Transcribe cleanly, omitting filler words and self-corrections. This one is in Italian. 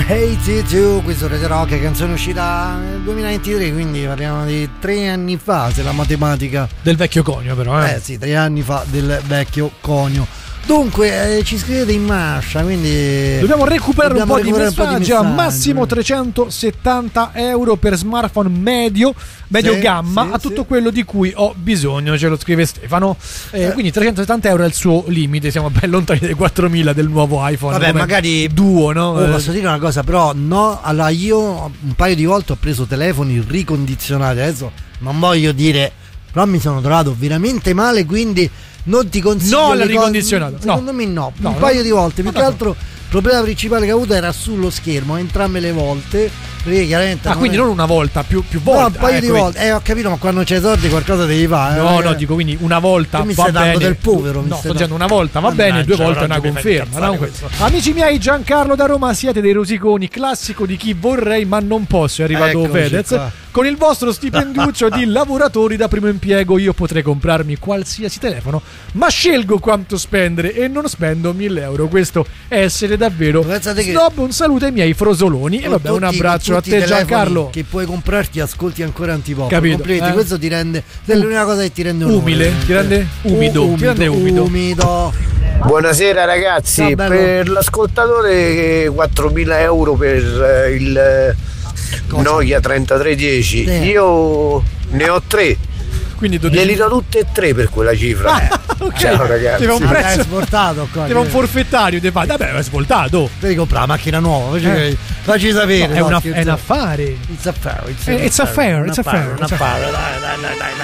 82, questo Radio Rock, canzone uscita nel 2023, quindi parliamo di 3 anni fa, se la matematica del vecchio conio, però sì, 3 anni fa del vecchio conio. Dunque ci scrivete in mascia, quindi dobbiamo recuperare un po' di messaggi. A massimo 370 euro per smartphone medio gamma, a tutto quello di cui ho bisogno, ce lo scrive Stefano. Quindi 370 euro è il suo limite, siamo ben lontani dai 4.000 del nuovo iPhone. Vabbè, magari duo, no? Posso dire una cosa, però no, allora io un paio di volte ho preso telefoni ricondizionati, adesso non voglio dire, però mi sono trovato veramente male, quindi non ti consiglio. No, la ricondizionata. Secondo me no. Un paio di volte. Più che altro il problema principale che ho avuto era sullo schermo, entrambe le volte. Perché chiaramente. Quindi non una volta, più volte. No, un paio di volte. Ho capito, ma quando c'hai soldi qualcosa devi fare. No, dico quindi una volta. Tu mi stai dando del povero. No, sto dicendo una volta va bene, 2 volte è una conferma. Amici miei, Giancarlo da Roma, siete dei rosiconi, classico di chi vorrei ma non posso. È arrivato Fedez. Con il vostro stipendiuccio di lavoratori da primo impiego io potrei comprarmi qualsiasi telefono, ma scelgo quanto spendere e non spendo 1.000 euro. Questo è essere davvero snob. Un saluto ai miei frosoloni e vabbè, un abbraccio a te, Giancarlo. Che puoi comprarti, ascolti ancora Antipop. Capito? Questo ti rende l'unica cosa che ti rende umile, ti rende umido. Buonasera ragazzi, per l'ascoltatore 4.000 euro per il Nokia 3310, io ne ho 3. Quindi glieli do tutte e 3 per quella cifra. Okay. Ciao ragazzi. Ti va un prezzo svoltato qua. Ti va un forfettario, ti fai. Vabbè, è svoltato. Devi comprare la macchina nuova, facci sapere. No, è un affare. It's a fair. Dai.